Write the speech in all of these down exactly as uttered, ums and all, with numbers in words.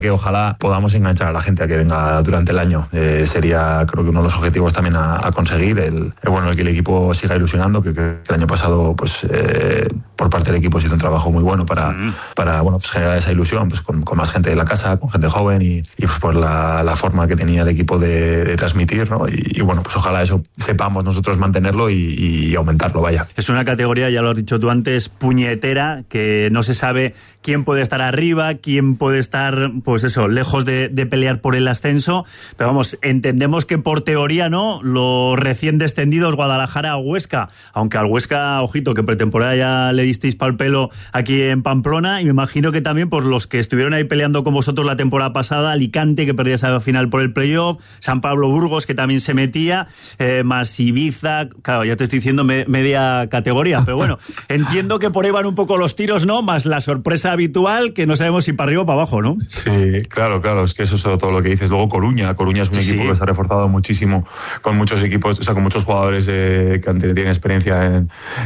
que ojalá podamos enganchar a la gente a que venga durante el año. Eh, sería, creo que uno de los objetivos también a, a conseguir, el, el, bueno, el que el equipo siga ilusionando, que, que el año pasado, pues, eh, por parte del equipo se hizo un trabajo muy bueno para, mm. para bueno, pues, generar esa ilusión, pues, con, con más gente de la casa, con gente joven y, y pues, por la, la forma que tenía el equipo de, de transmitir, ¿no? Y, y bueno, pues ojalá eso sepamos nosotros mantenerlo y, y aumentarlo, vaya. Es una categoría, ya lo has dicho tú antes, puñetera, que no se sabe quién puede estar arriba, quién puede estar, pues eso, lejos de, de pelear por el ascenso, pero vamos, entendemos que por teoría, ¿no?, los recién descendidos Guadalajara a Huesca, aunque al Huesca, ojito, que pretemporada ya le disteis pa'l pelo aquí en Pamplona, y me imagino que también por los que estuvieron ahí peleando con vosotros la temporada pasada, Alicante, que perdía esa final por el playoff, San Pablo Burgos, que también se metía, eh, más Ibiza, claro, ya te estoy diciendo me, media categoría, pero bueno, entiendo que por ahí van un poco los tiros, ¿no?, más la sorpresa habitual, que no sabemos si para arriba o para abajo, ¿no? Sí, claro, claro, es que eso es todo lo que dices. Luego Coruña, Coruña es un sí. equipo que se ha reforzado muchísimo, con muchos equipos, o sea, con muchos jugadores eh, que tienen experiencia en,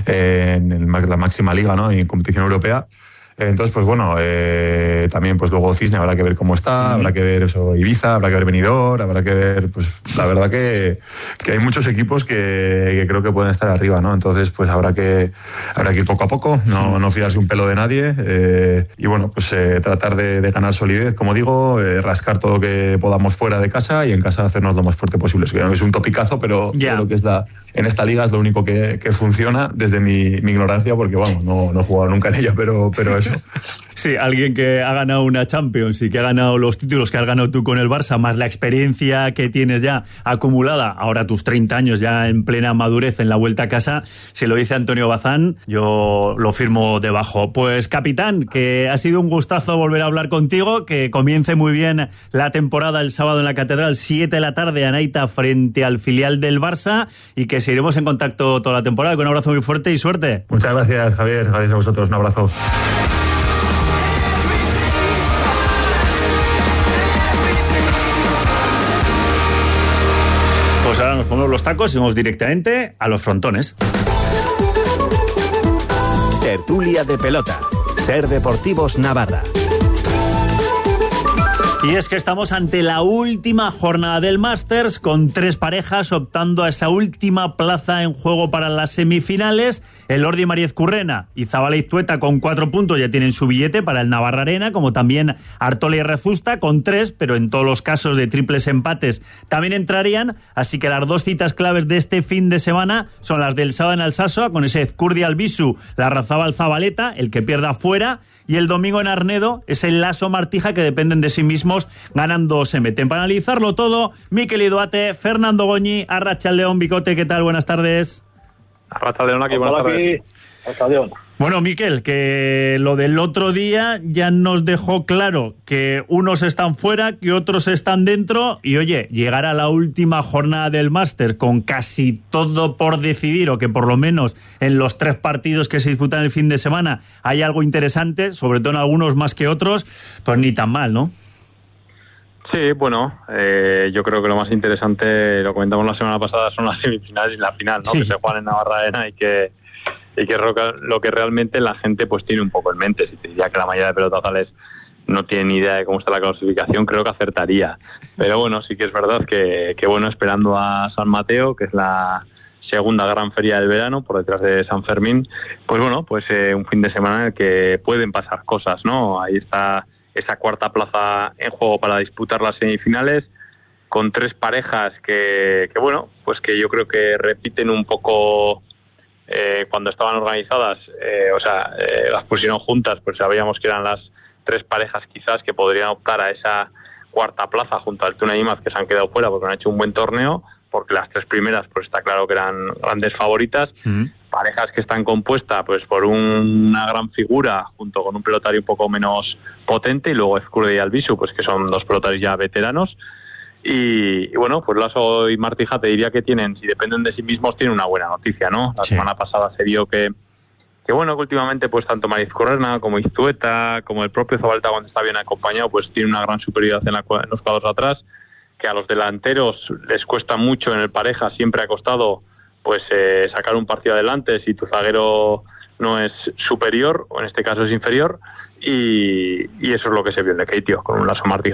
en la máxima liga, ¿no?, y en competición europea. Entonces, pues bueno, eh, también pues luego Cisne habrá que ver cómo está, habrá que ver eso, Ibiza, habrá que ver Benidorm, habrá que ver, pues la verdad que, que hay muchos equipos que, que creo que pueden estar arriba, ¿no? Entonces, pues habrá que habrá que ir poco a poco, no, no fiarse un pelo de nadie eh, y bueno, pues eh, tratar de, de ganar solidez, como digo, eh, rascar todo lo que podamos fuera de casa y en casa hacernos lo más fuerte posible. Es un topicazo, pero yeah. creo que es la, en esta liga es lo único que, que funciona desde mi, mi ignorancia, porque vamos, no, no he jugado nunca en ella, pero, pero es sí, alguien que ha ganado una Champions y que ha ganado los títulos que has ganado tú con el Barça, más la experiencia que tienes ya acumulada, ahora tus treinta años ya en plena madurez en la vuelta a casa, si lo dice Antonio Bazán, yo lo firmo debajo. Pues capitán, que ha sido un gustazo volver a hablar contigo, que comience muy bien la temporada el sábado en la Catedral, siete de la tarde, Anaita, frente al filial del Barça, y que seguiremos en contacto toda la temporada. Con un abrazo muy fuerte y suerte. Muchas gracias, Javier, gracias a vosotros, un abrazo. Pues ahora nos ponemos los tacos y vamos directamente a los frontones. Tertulia de pelota. Ser Deportivos Navarra. Y es que estamos ante la última jornada del Masters, con tres parejas optando a esa última plaza en juego para las semifinales. El Ordi Mariez Currena y Zabala Iztueta con cuatro puntos ya tienen su billete para el Navarra Arena, como también Artola y Rezusta con tres, pero en todos los casos de triples empates también entrarían. Así que las dos citas claves de este fin de semana son las del sábado en Alsasoa, con ese Ezcurdi Albisu, la Razabal Zabaleta, el que pierda fuera. Y el domingo en Arnedo es el Lasso Martija, que dependen de sí mismos, ganando se meten. Para analizarlo todo, Mikel Iduate, Fernando Goñi, Arratsaldeon, Bicote, ¿qué tal? Buenas tardes. Arratsaldeon aquí, buenas tardes. Arratsaldeon. Bueno, Mikel, que lo del otro día ya nos dejó claro que unos están fuera, que otros están dentro, y oye, llegar a la última jornada del Máster con casi todo por decidir, o que por lo menos en los tres partidos que se disputan el fin de semana hay algo interesante, sobre todo en algunos más que otros, pues ni tan mal, ¿no? Sí, bueno, eh, yo creo que lo más interesante, lo comentamos la semana pasada, son las semifinales y la final, ¿no? Sí. Que se juegan en Navarra Arena y que y que lo que realmente la gente pues tiene un poco en mente. Si te diría que la mayoría de pelotazales no tiene ni idea de cómo está la clasificación, creo que acertaría. Pero bueno, sí que es verdad que, que bueno, esperando a San Mateo, que es la segunda gran feria del verano, por detrás de San Fermín, pues bueno, pues eh, un fin de semana en el que pueden pasar cosas, ¿no? Ahí está esa cuarta plaza en juego para disputar las semifinales, con tres parejas que, que bueno, pues que yo creo que repiten un poco eh, cuando estaban organizadas, eh, o sea, eh, las pusieron juntas, pues sabíamos que eran las tres parejas quizás que podrían optar a esa cuarta plaza junto al Tuna y Imaz, que se han quedado fuera porque han hecho un buen torneo, porque las tres primeras pues está claro que eran grandes favoritas. Mm. Parejas que están compuestas pues por un, una gran figura junto con un pelotario un poco menos potente, y luego Ezcurdi y Albisu, pues que son dos pelotarios ya veteranos. Y, y bueno, pues Lasso y Martija te diría que tienen, si dependen de sí mismos, tienen una buena noticia, ¿no? La sí. semana pasada se vio que, que bueno, que últimamente pues tanto Mariez Currena como Iztueta, como el propio Zabaleta, cuando está bien acompañado, pues tiene una gran superioridad en, la, en los cuadros atrás, que a los delanteros les cuesta mucho en el pareja, siempre ha costado pues eh, sacar un partido adelante si tu zaguero no es superior, o en este caso es inferior. y, y eso es lo que se vio en Lekeitio, con un Lasso Martí